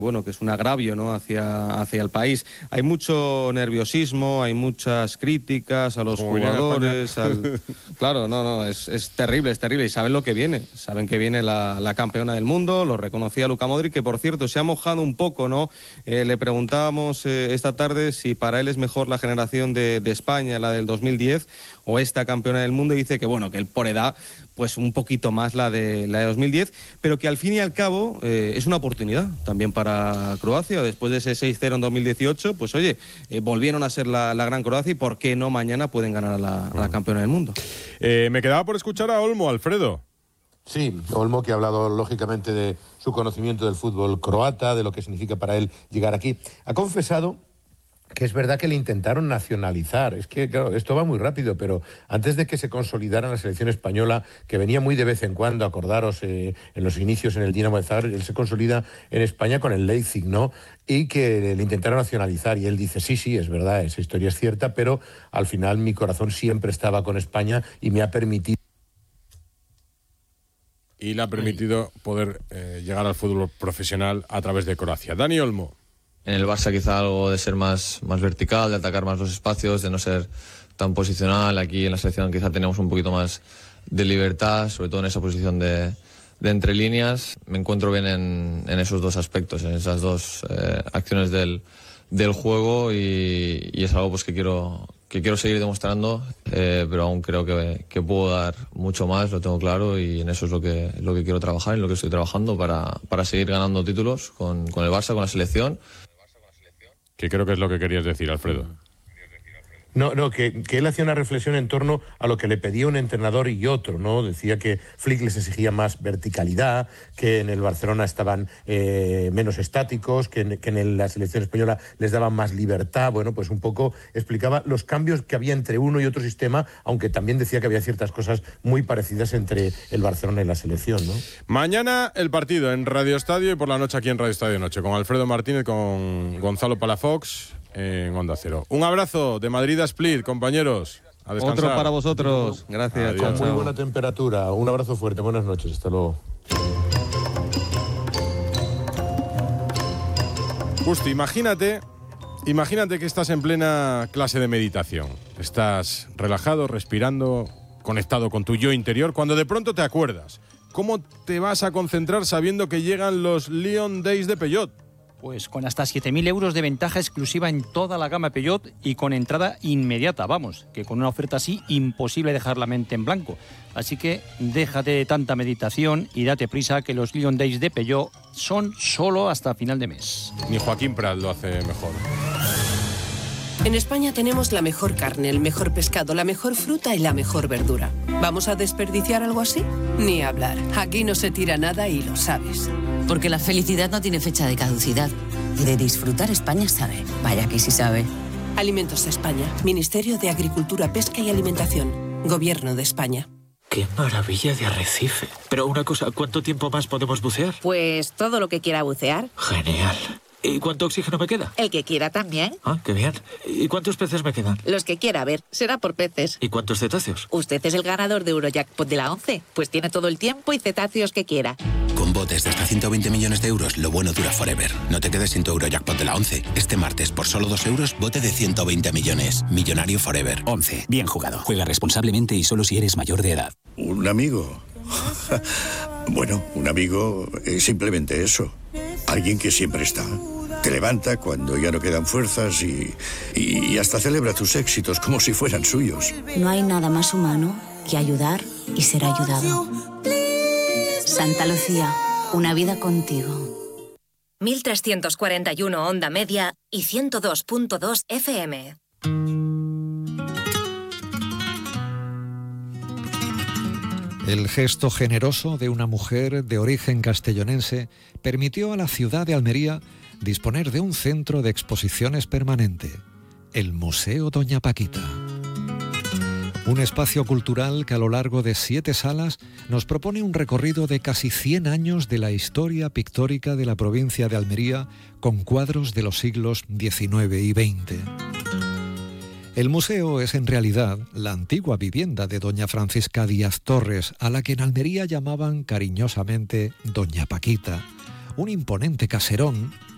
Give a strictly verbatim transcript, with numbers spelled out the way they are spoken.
bueno, que es un agravio, ¿no?, hacia, hacia el país. Hay mucho nerviosismo, hay muchas críticas a los Como jugadores. Al... Claro, no, no, es, es terrible, es terrible. Y saben lo que viene. Saben que viene la, la campeona del mundo, lo reconocía Luka Modric, que por cierto se ha mojado un poco, ¿no? Eh, le preguntábamos eh, esta tarde si para él es mejor la generación de, de España, la del dos mil diez, o esta campeona del mundo, y dice que, bueno, que él por edad, pues un poquito más la de, la de dos mil diez, pero que al fin y al cabo eh, es una oportunidad también para Croacia. Después de ese seis cero en dos mil dieciocho, pues oye, eh, volvieron a ser la, la gran Croacia, y por qué no mañana pueden ganar a la, a la campeona del mundo. Eh, me quedaba por escuchar a Olmo, Alfredo. Sí, Olmo, que ha hablado lógicamente de su conocimiento del fútbol croata, de lo que significa para él llegar aquí. Ha confesado que es verdad que le intentaron nacionalizar. Es que, claro, esto va muy rápido, pero antes de que se consolidara la selección española, que venía muy de vez en cuando, acordaros, eh, en los inicios en el Dinamo de Zagreb, él se consolida en España con el Leipzig, ¿no? Y que le intentaron nacionalizar, y él dice, sí, sí, es verdad, esa historia es cierta, pero al final mi corazón siempre estaba con España y me ha permitido... Y le ha permitido poder eh, llegar al fútbol profesional a través de Croacia. Dani Olmo. En el Barça quizá algo de ser más, más vertical, de atacar más los espacios, de no ser tan posicional. Aquí en la selección quizá tenemos un poquito más de libertad, sobre todo en esa posición de, de entre líneas. Me encuentro bien en, en esos dos aspectos, en esas dos eh, acciones del, del juego, y, y es algo pues que quiero, que quiero seguir demostrando, eh, pero aún creo que, que puedo dar mucho más, lo tengo claro, y en eso es lo que, lo que quiero trabajar, en lo que estoy trabajando para, para seguir ganando títulos con, con el Barça, con la selección. Que creo que es lo que querías decir, Alfredo. No, no, que, que él hacía una reflexión en torno a lo que le pedía un entrenador y otro, ¿no? Decía que Flick les exigía más verticalidad, que en el Barcelona estaban eh, menos estáticos, que en, que en el, la selección española les daban más libertad. Bueno, pues un poco explicaba los cambios que había entre uno y otro sistema, aunque también decía que había ciertas cosas muy parecidas entre el Barcelona y la selección, ¿no? Mañana el partido en Radio Estadio, y por la noche aquí en Radio Estadio Noche, con Alfredo Martínez, con Gonzalo Palafox en Onda Cero. Un abrazo de Madrid a Split, compañeros. A descansar. Otro para vosotros. Gracias. Con muy buena temperatura. Un abrazo fuerte. Buenas noches. Hasta luego. Justo, imagínate, imagínate que estás en plena clase de meditación. Estás relajado, respirando, conectado con tu yo interior, cuando de pronto te acuerdas. ¿Cómo te vas a concentrar sabiendo que llegan los Lion Days de Peugeot? Pues con hasta siete mil euros de ventaja exclusiva en toda la gama Peugeot y con entrada inmediata, vamos, que con una oferta así imposible dejar la mente en blanco. Así que déjate de tanta meditación y date prisa, que los Lion Days de Peugeot son solo hasta final de mes. Ni Joaquín Prat lo hace mejor. En España tenemos la mejor carne, el mejor pescado, la mejor fruta y la mejor verdura. ¿Vamos a desperdiciar algo así? Ni hablar. Aquí no se tira nada y lo sabes. Porque la felicidad no tiene fecha de caducidad. Y de disfrutar España sabe. Vaya que sí sabe. Alimentos de España. Ministerio de Agricultura, Pesca y Alimentación. Gobierno de España. ¡Qué maravilla de arrecife! Pero una cosa, ¿cuánto tiempo más podemos bucear? Pues todo lo que quiera bucear. Genial. ¿Y cuánto oxígeno me queda? El que quiera también. Ah, qué bien. ¿Y cuántos peces me quedan? Los que quiera, a ver, será por peces. ¿Y cuántos cetáceos? Usted es el ganador de Eurojackpot de la once, pues tiene todo el tiempo y cetáceos que quiera. Con botes de hasta ciento veinte millones de euros, lo bueno dura forever. No te quedes sin tu Eurojackpot de la once. Este martes, por solo dos euros, bote de ciento veinte millones. Millonario forever. once. Bien jugado. Juega responsablemente y solo si eres mayor de edad. ¿Un amigo? Bueno, un amigo es simplemente eso. Alguien que siempre está. Te levanta cuando ya no quedan fuerzas y, y, y hasta celebra tus éxitos como si fueran suyos. No hay nada más humano que ayudar y ser ayudado. Santa Lucía, una vida contigo. mil trescientos cuarenta y uno onda media y ciento dos punto dos F M. El gesto generoso de una mujer de origen castellonense permitió a la ciudad de Almería disponer de un centro de exposiciones permanente, el Museo Doña Paquita. Un espacio cultural que a lo largo de siete salas nos propone un recorrido de casi cien años de la historia pictórica de la provincia de Almería, con cuadros de los siglos diecinueve y veinte. El museo es en realidad la antigua vivienda de doña Francisca Díaz Torres, a la que en Almería llamaban cariñosamente Doña Paquita, un imponente caserón